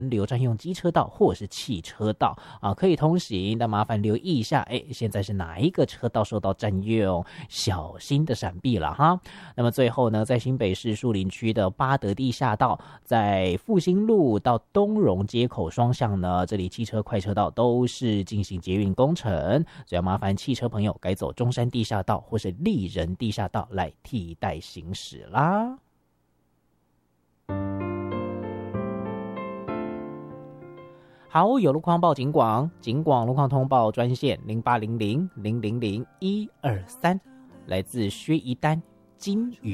流占用机车道或是汽车道啊，可以通行，但麻烦留意一下，现在是哪一个车道受到占用，小心的闪避了哈。那么最后呢，在新北市树林区的八德地下道，在复兴路到东荣街口双向呢，这里汽车快车道都是进行捷运工程，所以要麻烦汽车朋友改走中山地下道或是丽人地下道来替代行驶啦。好，有路况报警广路况通报专线0800000123，来自薛一丹金宇。